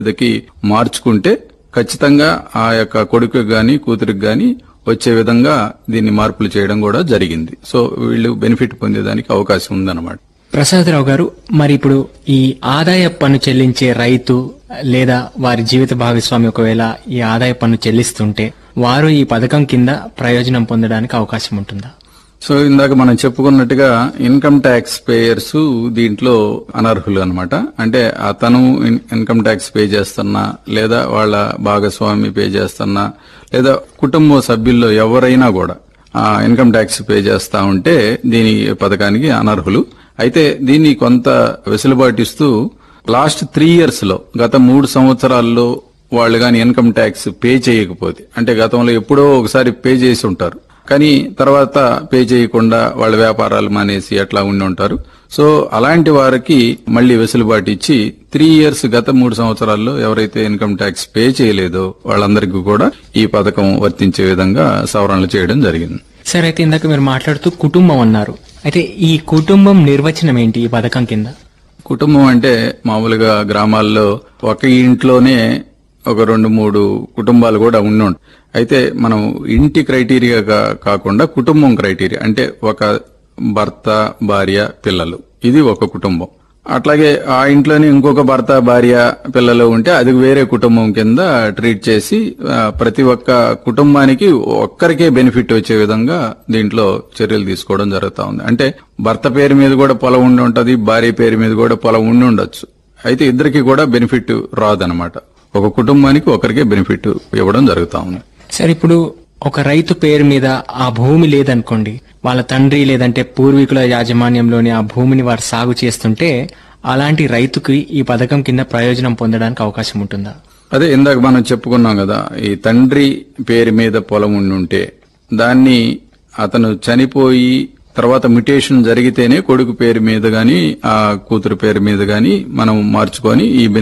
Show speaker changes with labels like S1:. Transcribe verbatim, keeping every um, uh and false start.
S1: ఇదికి మార్చుకుంటే ఖచ్చితంగా ఆ యొక్క కొడుకు గాని కూతురికి గాని వచ్చే విధంగా దీన్ని మార్పులు చేయడం కూడా జరిగింది. సో వీళ్ళు బెనిఫిట్ పొందేదానికి అవకాశం ఉందన్నమాట.
S2: ప్రసాదరావు గారు, మరి ఇప్పుడు ఈ ఆదాయ పన్ను చెల్లించే రైతు లేదా వారి జీవిత భాగస్వామి ఒకవేళ ఈ ఆదాయ పన్ను చెల్లిస్తుంటే వారు ఈ పథకం కింద ప్రయోజనం పొందడానికి అవకాశం ఉంటుందా?
S1: సో ఇందాక మనం చెప్పుకున్నట్టుగా ఇన్కమ్ ట్యాక్స్ పేయర్స్ దీంట్లో అనర్హులు అన్నమాట. అంటే అతను ఇన్కమ్ ట్యాక్స్ పే చేస్తున్నా లేదా వాళ్ళ భాగస్వామి పే చేస్తున్నా లేదా కుటుంబ సభ్యుల్లో ఎవరైనా కూడా ఆ ఇన్కమ్ ట్యాక్స్ పే చేస్తా ఉంటే దీని పథకానికి అనర్హులు. అయితే దీన్ని కొంత వెసులుబాటు ఇస్తూ లాస్ట్ త్రీ ఇయర్స్ లో గత మూడు సంవత్సరాల్లో వాళ్ళు గాని ఇన్కమ్ ట్యాక్స్ పే చేయకపోతే, అంటే గతంలో ఎప్పుడో ఒకసారి పే చేసి ఉంటారు కానీ తర్వాత పే చేయకుండా వాళ్ళ వ్యాపారాలు మానేసి అట్లా ఉండి ఉంటారు. సో అలాంటి వారికి మళ్లీ వెసులుబాటు ఇచ్చి త్రీ ఇయర్స్ గత మూడు సంవత్సరాల్లో ఎవరైతే ఇన్కమ్ ట్యాక్స్ పే చేయలేదో వాళ్ళందరికీ కూడా ఈ పథకం వర్తించే విధంగా సవరణలు చేయడం జరిగింది.
S2: సరే, అయితే ఇందాక మీరు మాట్లాడుతూ కుటుంబం అన్నారు. అయితే ఈ కుటుంబం నిర్వచనం ఏంటి ఈ పథకం కింద?
S1: కుటుంబం అంటే మామూలుగా గ్రామాల్లో ఒక ఇంట్లోనే ఒక రెండు మూడు కుటుంబాలు కూడా ఉండి ఉంటాయి. అయితే మనం ఇంటి క్రైటీరియా కాకుండా కుటుంబం క్రైటీరియా అంటే ఒక భర్త, భార్య, పిల్లలు, ఇది ఒక కుటుంబం. అట్లాగే ఆ ఇంట్లోనే ఇంకొక భర్త, భార్య, పిల్లలు ఉంటే అది వేరే కుటుంబం కింద ట్రీట్ చేసి ప్రతి ఒక్క కుటుంబానికి ఒక్కరికే బెనిఫిట్ వచ్చే విధంగా దీంట్లో చర్యలు తీసుకోవడం జరుగుతా ఉంది. అంటే భర్త పేరు మీద కూడా పొలం ఉండి ఉంటది, భార్య పేరు మీద కూడా పొలం ఉండి ఉండొచ్చు. అయితే ఇద్దరికి కూడా బెనిఫిట్ రాదనమాట. ఒక కుటుంబానికి ఒకరికే బెనిఫిట్ ఇవ్వడం జరుగుతా ఉంది.
S2: సరే, ఇప్పుడు ఒక రైతు పేరు మీద ఆ భూమి లేదనుకోండి, వాళ్ళ తండ్రి లేదంటే పూర్వీకుల యాజమాన్యంలోని ఆ భూమిని వారు సాగు చేస్తుంటే అలాంటి రైతుకి ఈ పథకం కింద ప్రయోజనం పొందడానికి అవకాశం ఉంటుందా?
S1: అదే ఇందాక మనం చెప్పుకున్నాం కదా, ఈ తండ్రి పేరు మీద పొలం ఉండి ఉంటే దాన్ని అతను చనిపోయి తర్వాత మ్యుటేషన్ జరిగితేనే కొడుకు పేరు మీద గాని ఆ కూతురు పేరు మీద గాని మనం మార్చుకొని ఈ